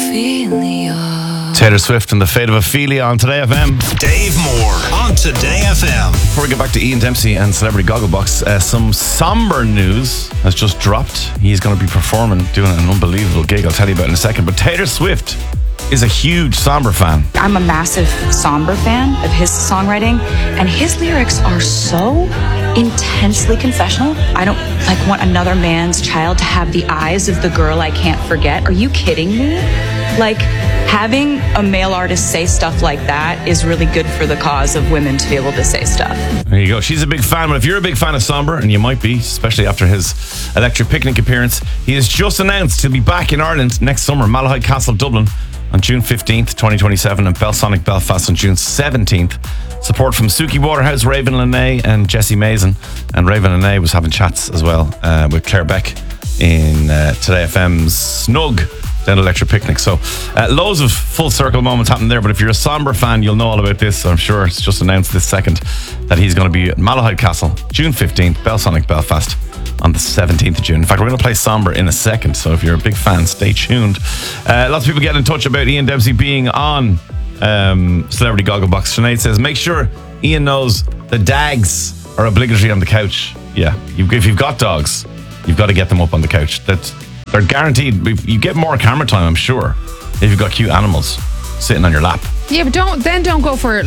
Ophelia. Taylor Swift and the Fate of Ophelia on Today FM. Dave Moore on Today FM. Before we get back to Ian Dempsey and Celebrity Gogglebox, some somber news has just dropped. He's going to be performing, doing an unbelievable gig. I'll tell you about in a second. But Taylor Swift is a huge somber fan. I'm a massive somber fan of his songwriting, and his lyrics are so intensely confessional. I don't want another man's child to have the eyes of the girl I can't forget. Are you kidding me? Having a male artist say stuff like that is really good for the cause of women to be able to say stuff. There you go. She's a big fan. But if you're a big fan of somber, and you might be, especially after his Electric Picnic appearance, he has just announced he'll be back in Ireland next summer, Malahide Castle, Dublin, on June 15th, 2027, and Belsonic Belfast on June 17th. Support from Suki Waterhouse, Raven Lene, and Jessie Mason. And Raven Lene was having chats as well with Claire Beck in Today FM's Snug down Electric Picnic. So loads of full circle moments happening there. But if you're a somber fan, you'll know all about this. I'm sure it's just announced this second that he's going to be at Malahide Castle, June 15th, Belsonic Belfast on the 17th of June. In fact, we're going to play somber in a second, so if you're a big fan, stay tuned. Lots of people get in touch about Ian Dempsey being on Celebrity Gogglebox. Sinead says, make sure Ian knows the dags are obligatory on the couch. Yeah, if you've got dogs, you've got to get them up on the couch. They're guaranteed. You get more camera time, I'm sure, if you've got cute animals sitting on your lap. Yeah, but don't go for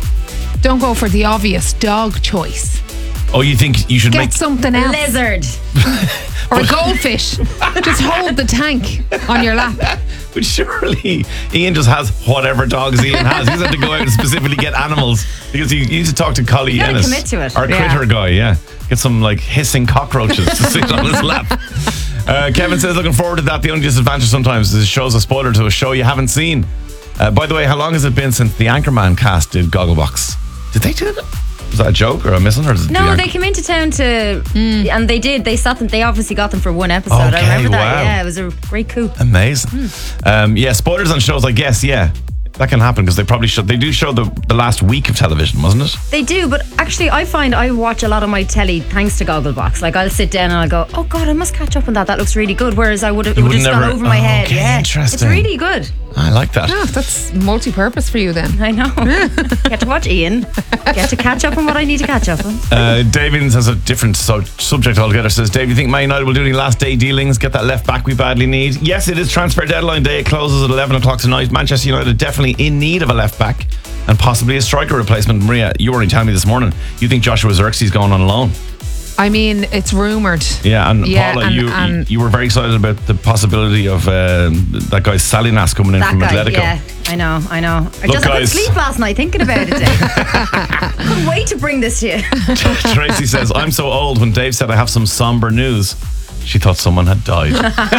the obvious dog choice. Oh, you think you should Get something else. Lizard. Or a goldfish. Just hold the tank on your lap. But surely Ian just has whatever dogs Ian has. He's had to go out and specifically get animals because you need to talk to Collie You gotta Ennis. commit to it. Our critter guy, yeah. Get some hissing cockroaches to sit on his lap. Kevin says, looking forward to that. The only disadvantage sometimes is it shows a spoiler to a show you haven't seen. By the way, how long has it been since the Anchorman cast did Gogglebox? Did they do that? Was that a joke or a missing? Or No, they came into town and they did. They sat them. They obviously got them for one episode. Okay, I remember that. wow. Yeah, it was a great coup. Amazing. Spoilers on shows, I guess, yeah. That can happen because they do show the last week of television, wasn't it? They do, but actually I find I watch a lot of my telly thanks to Gogglebox. I'll sit down and I'll go, oh God, I must catch up on that. That looks really good. Whereas it would have just gone over my head. Okay, Yeah, interesting. it's really good. I like that. Oh, that's multi-purpose for you then. I know. Get to watch Ian. Get to catch up on what I need to catch up on. Davians has a different subject altogether. Says, Dave, you think Man United will do any last day dealings? Get that left back we badly need? Yes, it is transfer deadline day. It closes at 11 o'clock tonight. Manchester United definitely in need of a left back and possibly a striker replacement. Maria, you were only telling me this morning you think Joshua Zirkzee going on loan. I mean, it's rumoured. Yeah, and Paula, you were very excited about the possibility of that guy Salinas coming in from Atletico. Yeah, I know. I Look, couldn't sleep last night thinking about it, Dave. Couldn't wait to bring this to you. Tracy says, I'm so old. When Dave said I have some somber news, she thought someone had died.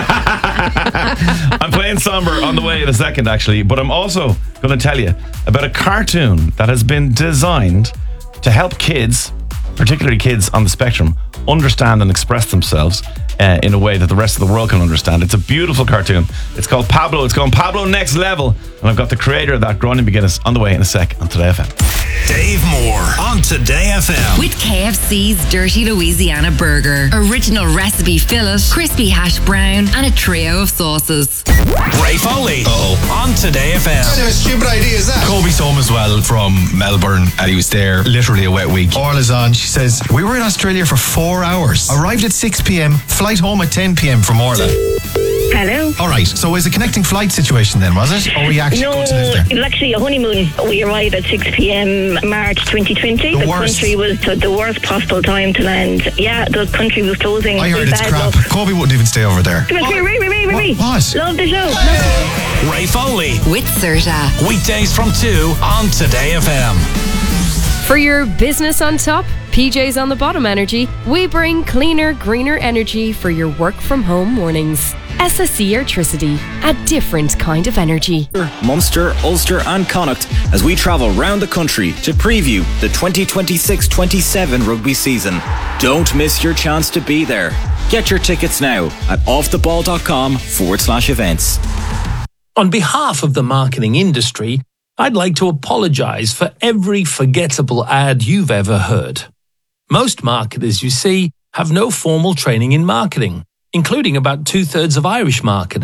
I'm playing somber on the way in a second, actually, but I'm also going to tell you about a cartoon that has been designed to help kids, particularly kids on the spectrum, understand and express themselves in a way that the rest of the world can understand. It's a beautiful cartoon. It's called Pablo. It's called Pablo Next Level. And I've got the creator of that, Groningen McGuinness, on the way in a sec on Today FM. Dave Moore on Today FM. With KFC's Dirty Louisiana Burger. Original recipe fillet, crispy hash brown, and a trio of sauces. Ray Foley on Today FM. What kind of stupid idea is that? Kobe's home as well from Melbourne, and he was there literally a wet week. Orla's on. She says, we were in Australia for 4 hours. Arrived at 6 p.m, flight home at 10 p.m. from Orla. Hello. All right, so it was a connecting flight situation then, was it? Or were you actually going to live there? It was actually a honeymoon. We arrived at 6 p.m. March 2020. The country was the worst possible time to land. Yeah, the country was closing. I heard it's crap. Luck. Kobe wouldn't even stay over there. Come on, Ray. What? Love the show. Ray Foley. With Serta. Weekdays from 2 on Today FM. For your business on top, PJs on the bottom energy, we bring cleaner, greener energy for your work from home mornings. SSE Airtricity, a different kind of energy. Munster, Ulster and Connacht as we travel round the country to preview the 2026-27 rugby season. Don't miss your chance to be there. Get your tickets now at offtheball.com/events. On behalf of the marketing industry, I'd like to apologise for every forgettable ad you've ever heard. Most marketers you see have no formal training in marketing, including about 2/3 of Irish marketers.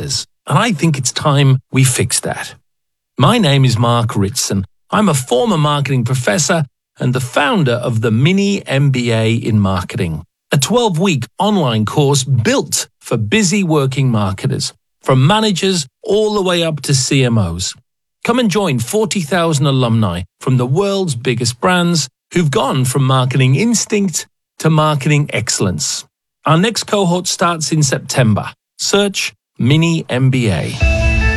and I think it's time we fix that. My name is Mark Ritson. I'm a former marketing professor and the founder of the Mini MBA in Marketing, a 12-week online course built for busy working marketers, from managers all the way up to CMOs. Come and join 40,000 alumni from the world's biggest brands who've gone from marketing instinct to marketing excellence. Our next cohort starts in September. Search Mini MBA.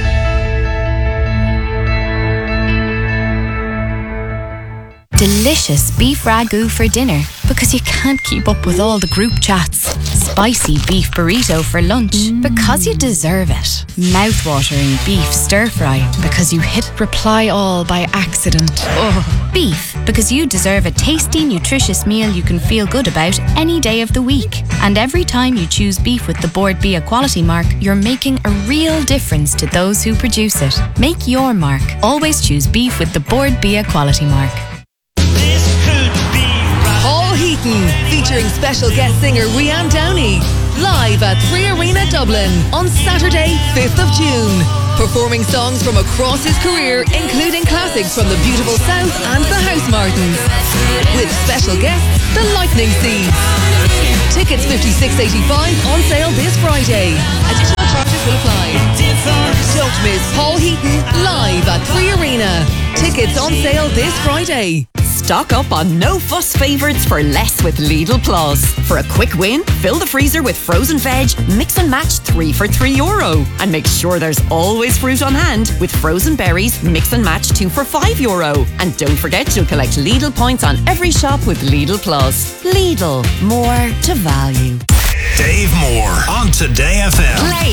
Delicious beef ragu for dinner because you can't keep up with all the group chats. Spicy beef burrito for lunch because you deserve it. Mouth-watering beef stir-fry because you hit reply all by accident. Ugh. Beef because you deserve a tasty, nutritious meal you can feel good about any day of the week. And every time you choose beef with the Board Bia quality mark, you're making a real difference to those who produce it. Make your mark. Always choose beef with the Board Bia quality mark. Paul Heaton, featuring special guest singer Rianne Downey, live at 3 Arena Dublin on Saturday, 5th of June. Performing songs from across his career, including classics from the beautiful South and the Housemartins. With special guests, the Lightning Seeds. Tickets $56.85 on sale this Friday. Additional charges will apply. Don't miss Paul Heaton live at 3 Arena. Tickets on sale this Friday. Stock up on no-fuss favourites for less with Lidl Plus. For a quick win, fill the freezer with frozen veg, mix and match 3 for €3. And make sure there's always fruit on hand with frozen berries, mix and match 2 for €5. And don't forget you'll collect Lidl points on every shop with Lidl Plus. Lidl, more to value. Dave Moore on Today FM. Play